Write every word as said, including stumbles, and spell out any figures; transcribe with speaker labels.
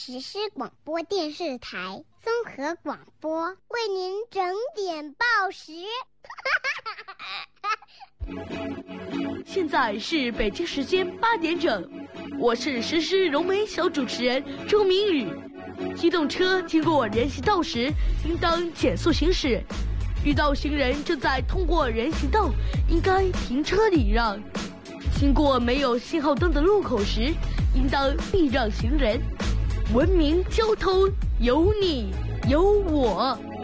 Speaker 1: 实施广播电视台综合广播为您整点报时。
Speaker 2: 现在是北京时间八点整，我是实施融媒小主持人周明宇。机动车经过人行道时，应当减速行驶；遇到行人正在通过人行道，应该停车礼让；经过没有信号灯的路口时，应当避让行人。文明交通，有你有我。